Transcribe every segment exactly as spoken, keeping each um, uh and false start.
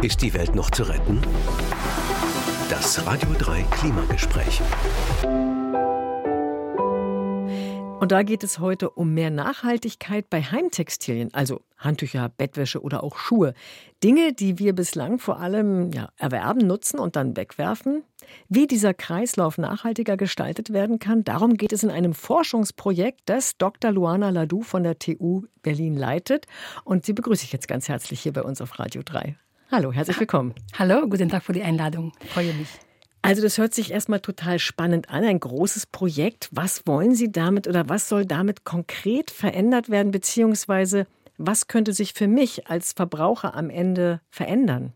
Ist die Welt noch zu retten? Das Radio drei Klimagespräch. Und da geht es heute um mehr Nachhaltigkeit bei Heimtextilien, also Handtücher, Bettwäsche oder auch Schuhe. Dinge, die wir bislang vor allem ja, erwerben, nutzen und dann wegwerfen. Wie dieser Kreislauf nachhaltiger gestaltet werden kann, darum geht es in einem Forschungsprojekt, das Doktor Luana Ladou von der T U Berlin leitet. Und sie begrüße ich jetzt ganz herzlich hier bei uns auf Radio drei. Hallo, herzlich willkommen. Hallo, guten Tag für die Einladung. Ich freue mich. Also das hört sich erstmal total spannend an, ein großes Projekt. Was wollen Sie damit oder was soll damit konkret verändert werden, beziehungsweise was könnte sich für mich als Verbraucher am Ende verändern?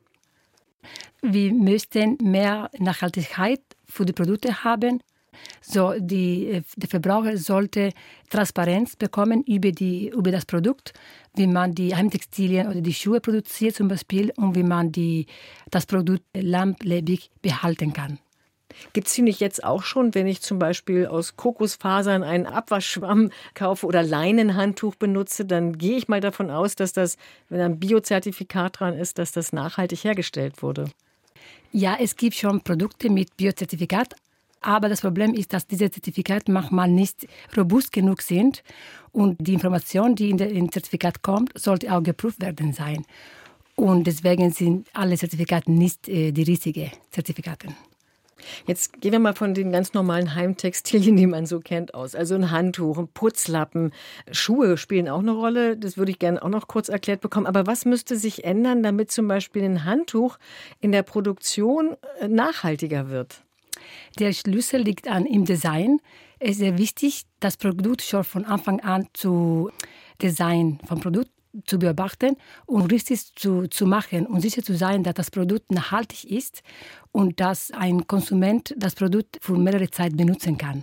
Wir möchten mehr Nachhaltigkeit für die Produkte haben. So, die, der Verbraucher sollte Transparenz bekommen über, die, über das Produkt, wie man die Heimtextilien oder die Schuhe produziert zum Beispiel und wie man die, das Produkt langlebig behalten kann. Gibt es die nicht jetzt auch schon, wenn ich zum Beispiel aus Kokosfasern einen Abwaschschwamm kaufe oder Leinenhandtuch benutze, dann gehe ich mal davon aus, dass das, wenn ein Biozertifikat dran ist, dass das nachhaltig hergestellt wurde. Ja, es gibt schon Produkte mit Biozertifikat. Aber das Problem ist, dass diese Zertifikate manchmal nicht robust genug sind und die Information, die in das Zertifikat kommt, sollte auch geprüft werden sein. Und deswegen sind alle Zertifikate nicht äh, die richtigen Zertifikate. Jetzt gehen wir mal von den ganz normalen Heimtextilien, die man so kennt, aus. Also ein Handtuch, ein Putzlappen, Schuhe spielen auch eine Rolle. Das würde ich gerne auch noch kurz erklärt bekommen. Aber was müsste sich ändern, damit zum Beispiel ein Handtuch in der Produktion nachhaltiger wird? Der Schlüssel liegt an im Design. Es ist sehr wichtig, das Produkt schon von Anfang an zu Design vom Produkt zu beobachten und richtig zu, zu machen und sicher zu sein, dass das Produkt nachhaltig ist und dass ein Konsument das Produkt für mehrere Zeit benutzen kann.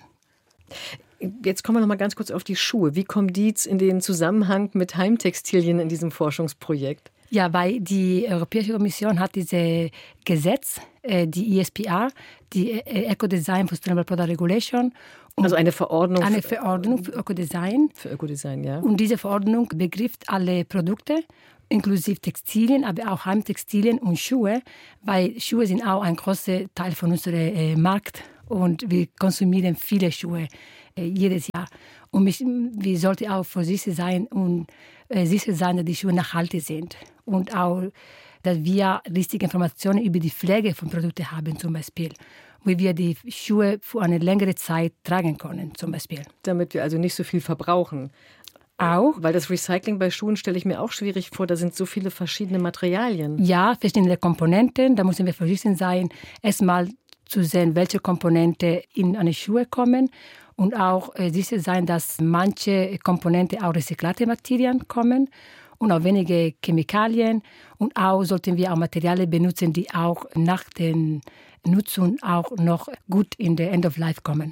Jetzt kommen wir noch mal ganz kurz auf die Schuhe. Wie kommen die in den Zusammenhang mit Heimtextilien in diesem Forschungsprojekt? Ja, weil die Europäische Kommission hat dieses Gesetz, die E S P R, die Eco-Design Sustainable Product Regulation. Also eine Verordnung. Eine Verordnung für Ökodesign. Für Ökodesign, ja. Und diese Verordnung betrifft alle Produkte, inklusive Textilien, aber auch Heimtextilien und Schuhe, weil Schuhe sind auch ein großer Teil von unserem äh, Markt und wir konsumieren viele Schuhe äh, jedes Jahr. Und wir sollten auch vorsichtig sein und äh, sicher sein, dass die Schuhe nachhaltig sind. Und auch, dass wir richtige Informationen über die Pflege von Produkten haben, zum Beispiel. Wie wir die Schuhe für eine längere Zeit tragen können, zum Beispiel. Damit wir also nicht so viel verbrauchen. Auch. Weil das Recycling bei Schuhen stelle ich mir auch schwierig vor. Da sind so viele verschiedene Materialien. Ja, verschiedene Komponenten. Da müssen wir vorsichtig sein, erstmal zu sehen, welche Komponenten in eine Schuhe kommen. Und auch äh, sicher sein, dass manche Komponenten auch recycelte Materialien kommen. Und auch wenige Chemikalien. Und auch sollten wir auch Materialien benutzen, die auch nach der Nutzung auch noch gut in der End of Life kommen.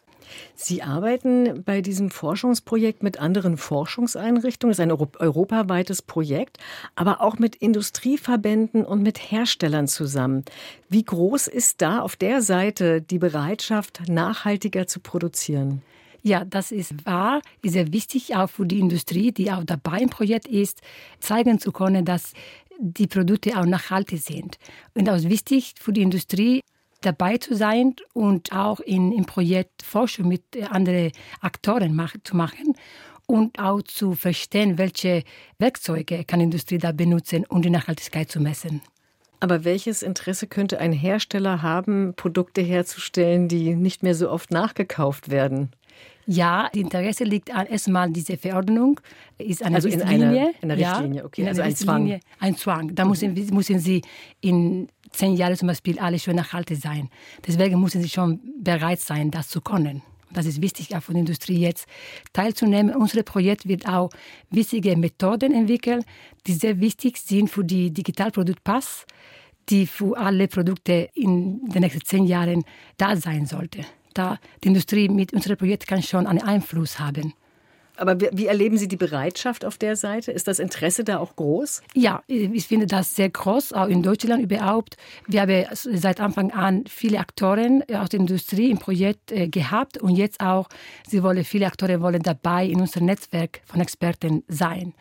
Sie arbeiten bei diesem Forschungsprojekt mit anderen Forschungseinrichtungen. Es ist ein europaweites Projekt, aber auch mit Industrieverbänden und mit Herstellern zusammen. Wie groß ist da auf der Seite die Bereitschaft, nachhaltiger zu produzieren? Ja, das ist wahr, ist sehr wichtig auch für die Industrie, die auch dabei im Projekt ist, zeigen zu können, dass die Produkte auch nachhaltig sind. Und auch wichtig für die Industrie, dabei zu sein und auch in, im Projekt Forschung mit anderen Akteuren mach, zu machen und auch zu verstehen, welche Werkzeuge kann die Industrie da benutzen, um die Nachhaltigkeit zu messen. Aber welches Interesse könnte ein Hersteller haben, Produkte herzustellen, die nicht mehr so oft nachgekauft werden? Ja, das Interesse liegt an erstmal diese Verordnung, ist eine also in Richtlinie. Einer, in einer Richtlinie, okay, ja, also ein Zwang. Ein Zwang. Da müssen, müssen Sie in zehn Jahren zum Beispiel alle schon nachhaltig sein. Deswegen müssen Sie schon bereit sein, das zu können. Das ist wichtig, auch für die Industrie jetzt teilzunehmen. Unser Projekt wird auch wichtige Methoden entwickeln, die sehr wichtig sind für die Digitalproduktpass, die für alle Produkte in den nächsten zehn Jahren da sein sollte. Da die Industrie mit unserem Projekt kann schon einen Einfluss haben. Aber wie, wie erleben Sie die Bereitschaft auf der Seite? Ist das Interesse da auch groß? Ja, ich finde das sehr groß, auch in Deutschland überhaupt. Wir haben seit Anfang an viele Akteure aus der Industrie im Projekt äh, gehabt und jetzt auch, sie wollen, viele Akteure wollen dabei in unserem Netzwerk von Experten sein.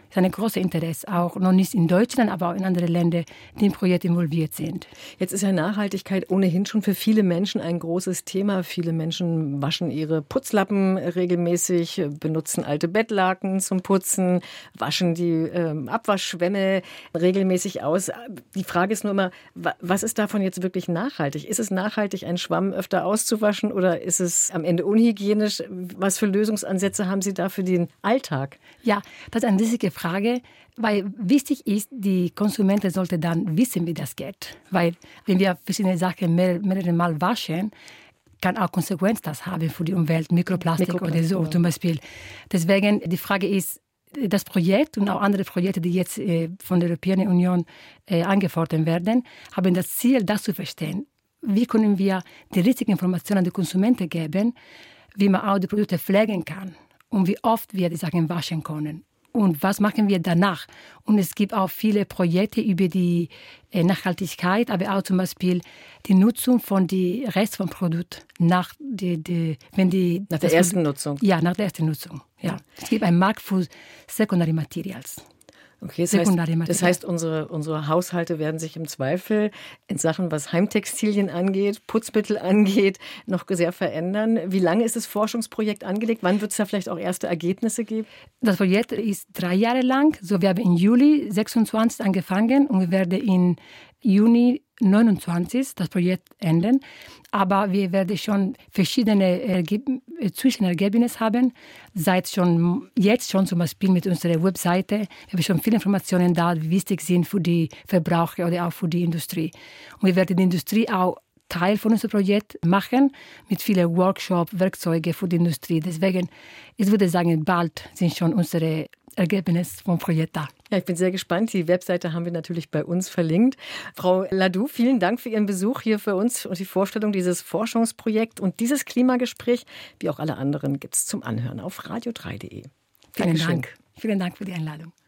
Es ist ein großes Interesse, auch noch nicht in Deutschland, aber auch in anderen Ländern, die im Projekt involviert sind. Jetzt ist ja Nachhaltigkeit ohnehin schon für viele Menschen ein großes Thema. Viele Menschen waschen ihre Putzlappen regelmäßig, benutzen alte Bettlaken zum Putzen, waschen die äh, Abwaschschwämme regelmäßig aus. Die Frage ist nur immer, was ist davon jetzt wirklich nachhaltig? Ist es nachhaltig, einen Schwamm öfter auszuwaschen oder ist es am Ende unhygienisch? Was für Lösungsansätze haben Sie da für den Alltag? Ja, das ist eine riesige Frage, weil wichtig ist, die Konsumenten sollten dann wissen, wie das geht. Weil wenn wir verschiedene Sachen mehr, mehrere Mal waschen, kann auch Konsequenzen das haben für die Umwelt, Mikroplastik, Mikroplastik oder so ja. zum Beispiel. Deswegen, die Frage ist, das Projekt und auch andere Projekte, die jetzt äh, von der Europäischen Union äh, angefordert werden, haben das Ziel, das zu verstehen. Wie können wir die richtigen Informationen an die Konsumenten geben, wie man auch die Produkte pflegen kann und wie oft wir die Sachen waschen können. Und was machen wir danach? Und es gibt auch viele Projekte über die Nachhaltigkeit, aber auch zum Beispiel die Nutzung von den Rest vom Produkt nach, die, die, wenn die, nach der ersten Produkt, Nutzung. Ja, nach der ersten Nutzung. Ja. Es gibt einen Markt für Secondary Materials. Okay, das heißt, das heißt unsere, unsere Haushalte werden sich im Zweifel in Sachen, was Heimtextilien angeht, Putzmittel angeht, noch sehr verändern. Wie lange ist das Forschungsprojekt angelegt? Wann wird es da vielleicht auch erste Ergebnisse geben? Das Projekt ist drei Jahre lang. So, wir haben im Juli sechsundzwanzig angefangen und wir werden im Juni neunundzwanzig das Projekt enden. Aber wir werden schon verschiedene Ergeb- Zwischenergebnisse haben. Seit schon jetzt schon zum Beispiel mit unserer Webseite. Wir haben schon viele Informationen da, die wichtig sind für die Verbraucher oder auch für die Industrie. Und wir werden die Industrie auch Teil von unserem Projekt machen, mit vielen Workshops, Werkzeugen für die Industrie. Deswegen, ich würde sagen, bald sind schon unsere Ergebnisse vom Projekt da. Ja, ich bin sehr gespannt. Die Webseite haben wir natürlich bei uns verlinkt. Frau Ladou, vielen Dank für Ihren Besuch hier für uns und die Vorstellung dieses Forschungsprojekts. Und dieses Klimagespräch, wie auch alle anderen, gibt es zum Anhören auf radio drei punkt de. Vielen Dank. Vielen Dank für die Einladung.